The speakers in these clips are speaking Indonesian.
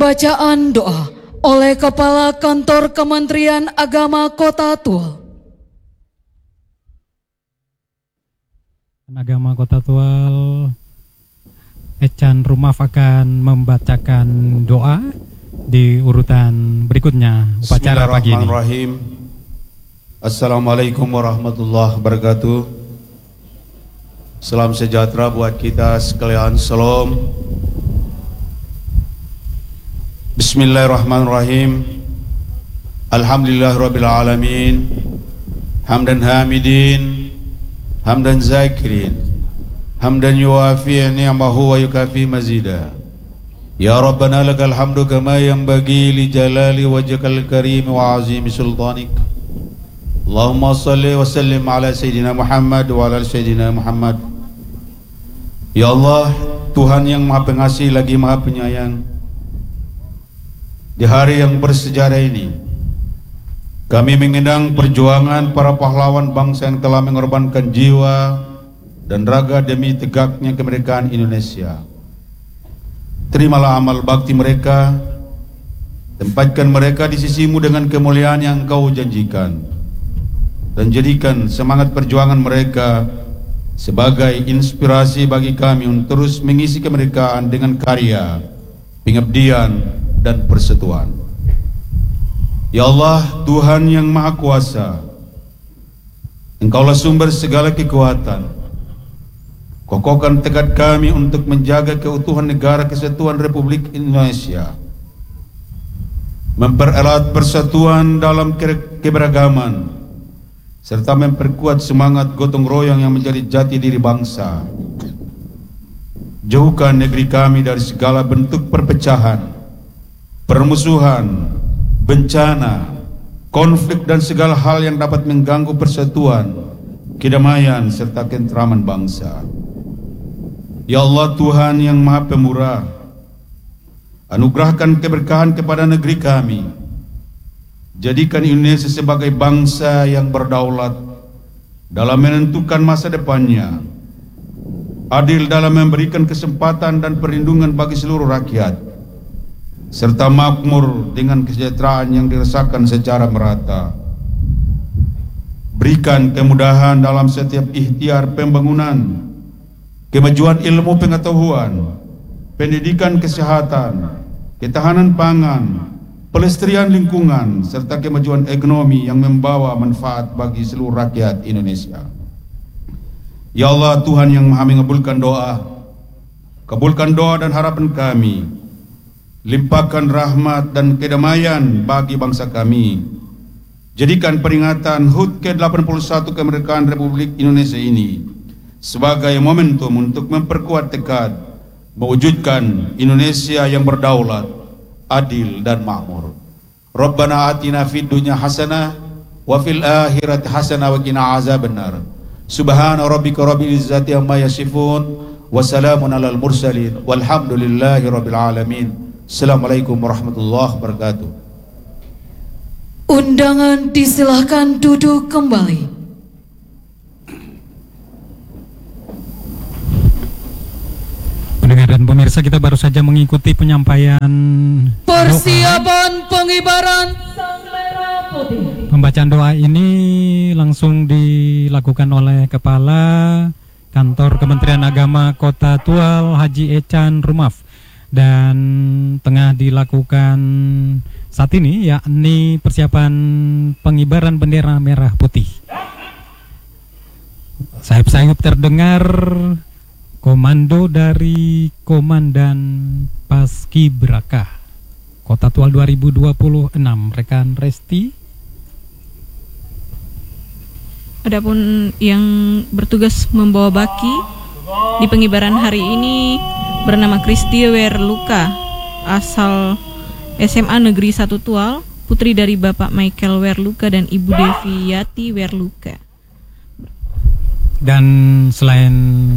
Pembacaan doa oleh Kepala Kantor Kementerian Agama Kota Tual. Agama Kota Tual, Ecan Rumaf akan membacakan doa di urutan berikutnya upacara pagi ini. Bismillahirrahmanirrahim. Assalamualaikum warahmatullahi wabarakatuh. Salam sejahtera buat kita sekalian. Salam. Bismillahirrahmanirrahim. Alhamdulillahirabbil alamin. Hamdan hamidin, hamdan zakirin, hamdan yuwafi ni'amahu wa yukafi mazida. Ya Rabbana lakal hamdu kama yanbaghi li jalali wajhikal karim wa azimi sultanik. Allahumma salli wa sallim ala Sayyidina Muhammad wa ala Sayyidina Muhammad. Ya Allah, Tuhan yang Maha Pengasih lagi Maha Penyayang, di hari yang bersejarah ini kami mengenang perjuangan para pahlawan bangsa yang telah mengorbankan jiwa dan raga demi tegaknya kemerdekaan Indonesia. Terimalah amal bakti mereka, tempatkan mereka di sisimu dengan kemuliaan yang Engkau janjikan, dan jadikan semangat perjuangan mereka sebagai inspirasi bagi kami untuk terus mengisi kemerdekaan dengan karya, pengabdian, dan persatuan. Ya Allah, Tuhan yang Maha Kuasa, Engkaulah sumber segala kekuatan. Kokohkan tekad kami untuk menjaga keutuhan negara kesatuan Republik Indonesia, mempererat persatuan dalam keberagaman, serta memperkuat semangat gotong royong yang menjadi jati diri bangsa. Jauhkan negeri kami dari segala bentuk perpecahan, permusuhan, bencana, konflik, dan segala hal yang dapat mengganggu persatuan, kedamaian, serta ketentraman bangsa. Ya Allah, Tuhan yang Maha Pemurah, anugerahkan keberkahan kepada negeri kami. Jadikan Indonesia sebagai bangsa yang berdaulat dalam menentukan masa depannya, adil dalam memberikan kesempatan dan perlindungan bagi seluruh rakyat, serta makmur dengan kesejahteraan yang dirasakan secara merata. Berikan kemudahan dalam setiap ikhtiar pembangunan, kemajuan ilmu pengetahuan, pendidikan kesehatan, ketahanan pangan, pelestarian lingkungan, serta kemajuan ekonomi yang membawa manfaat bagi seluruh rakyat Indonesia. Ya Allah, Tuhan yang Maha mengabulkan doa, kabulkan doa dan harapan kami. Limpahkan rahmat dan kedamaian bagi bangsa kami. Jadikan peringatan HUT ke-81 kemerdekaan Republik Indonesia ini sebagai momentum untuk memperkuat tekad mewujudkan Indonesia yang berdaulat, adil, dan makmur. Rabbana atina fid dunya hasanah wa fil akhirati hasanah wa qina azabannar. Subhana rabbika rabbil izzati amma yasifun wa salamun alal mursalin walhamdulillahi rabbil alamin. Assalamualaikum warahmatullahi wabarakatuh. Undangan disilahkan duduk kembali. Pendengar dan pemirsa, kita baru saja mengikuti penyampaian Persiapan pengibaran Sang Merah Putih. Pembacaan doa ini langsung dilakukan oleh Kepala Kantor Kementerian Agama Kota Tual, Haji Ecan Rumaf, dan tengah dilakukan saat ini yakni persiapan pengibaran bendera merah putih. Sayup-sayup terdengar komando dari Komandan Paskibraka Kota Tual 2026, rekan Resti. Adapun yang bertugas membawa baki di pengibaran hari ini bernama Kristi Werluka, asal SMA Negeri 1 Tual, putri dari Bapak Michael Werluka dan Ibu Deviati Werluka. Dan selain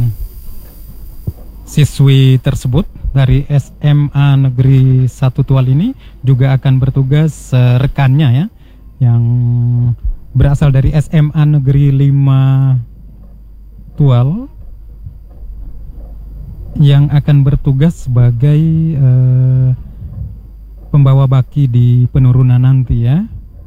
siswi tersebut dari SMA Negeri 1 Tual ini juga akan bertugas rekannya ya, yang berasal dari SMA Negeri 5 Tual, yang akan bertugas sebagai membawa baki di penurunan nanti ya.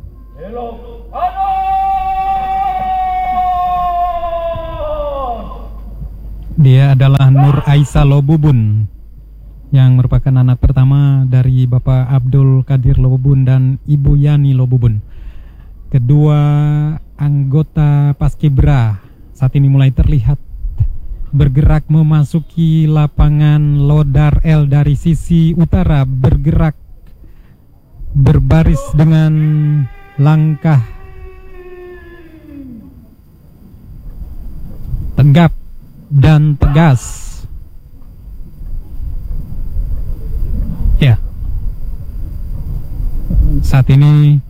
Dia adalah Nur Aisyah Lobubun yang merupakan anak pertama dari Bapak Abdul Qadir Lobubun dan Ibu Yani Lobubun. Kedua anggota Paskibra saat ini mulai terlihat bergerak memasuki lapangan Lodar L dari sisi utara, bergerak berbaris dengan langkah tegap dan tegas. Ya. Saat ini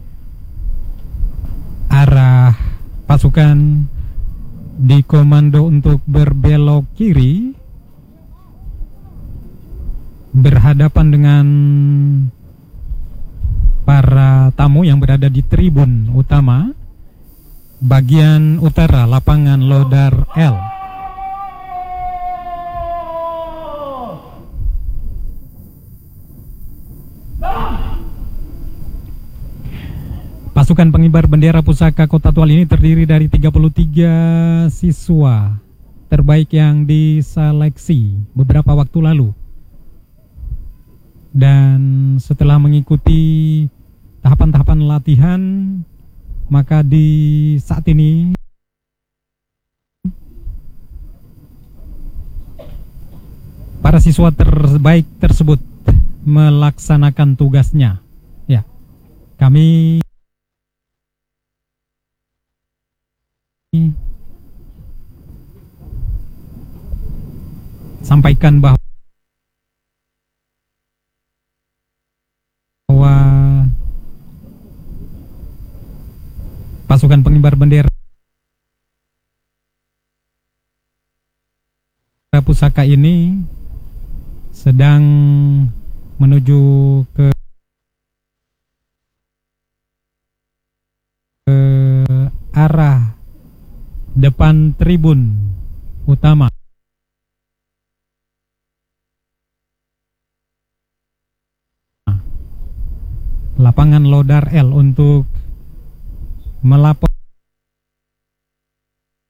arah pasukan dikomando untuk berbelok kiri berhadapan dengan para tamu yang berada di tribun utama bagian utara lapangan Lodar L. Pasukan pengibar bendera pusaka Kota Tual ini terdiri dari 33 siswa terbaik yang diseleksi beberapa waktu lalu. Dan setelah mengikuti tahapan-tahapan latihan, maka di saat ini para siswa terbaik tersebut melaksanakan tugasnya. Ya, kami sampaikan bahwa pasukan pengibar bendera pusaka ini sedang menuju ke arah depan tribun utama. Lapangan Lodar L untuk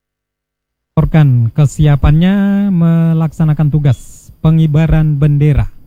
melaporkan kesiapannya melaksanakan tugas pengibaran bendera.